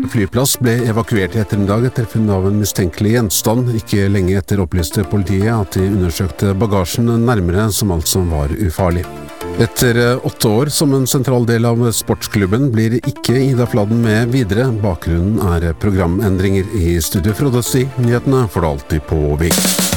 flyplass ble evakuert I ettermiddag etter funn av en mistenkelig gjenstand. Ikke lenge etter opplyste politiet at de undersøkte bagasjen nærmere, som altså var ufarlig. Etter 8 år som en sentral del av sportsklubben blir ikke Ida Fladen med videre. Bakgrunnen programendringer. I studio Frode Sti. Nyhetene får du alltid på VIK.